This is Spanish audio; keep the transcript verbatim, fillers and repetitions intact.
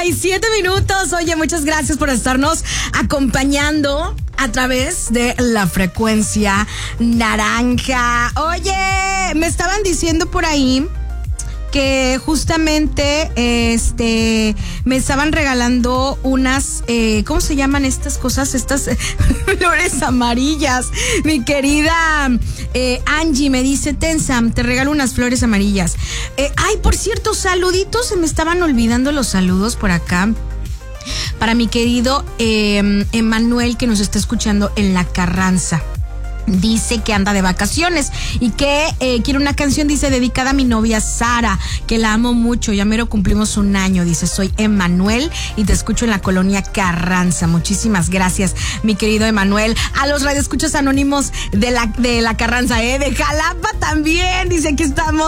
y siete minutos. Oye, muchas gracias por estarnos acompañando a través de la frecuencia naranja. Oye, me estaban diciendo por ahí que justamente este me estaban regalando unas eh, ¿cómo se llaman estas cosas? Estas flores amarillas. Mi querida eh, Angie me dice: Tensam, te regalo unas flores amarillas. Eh, ay, por cierto, saluditos, se me estaban olvidando los saludos por acá. Para mi querido eh, Emanuel, que nos está escuchando en La Carranza. Dice que anda de vacaciones y que eh, quiere una canción, dice, dedicada a mi novia Sara, que la amo mucho, ya mero cumplimos un año. Dice: soy Emanuel y te escucho en la colonia Carranza. Muchísimas gracias, mi querido Emanuel. A los radioescuchas anónimos de la, de la Carranza, ¿eh? De Jalapa también, dice: aquí estamos